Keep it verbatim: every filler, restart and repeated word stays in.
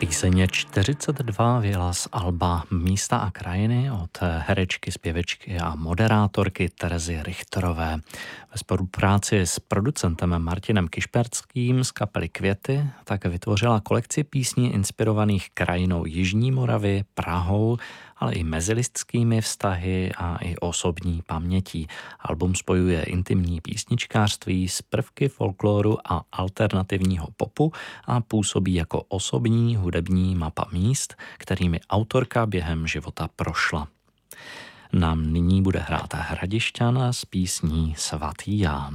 Píseň čtyřicet dva vyjela z alba Místa a krajiny od herečky, zpěvečky a moderátorky Terezy Richterové. Ve spolupráci s producentem Martinem Kišperským z kapely Květy tak vytvořila kolekci písní inspirovaných krajinou Jižní Moravy, Prahou, ale i mezilidskými vztahy a i osobní pamětí. Album spojuje intimní písničkářství s prvky folkloru a alternativního popu a působí jako osobní hudební mapa míst, kterými autorka během života prošla. Nám nyní bude hrát Hradišťan s písní Svatý Ján.